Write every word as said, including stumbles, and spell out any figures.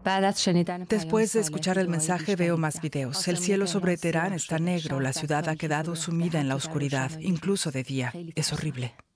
Después de escuchar el mensaje veo más videos. El cielo sobre Teherán está negro, la ciudad ha quedado sumida en la oscuridad, incluso de día. Es horrible.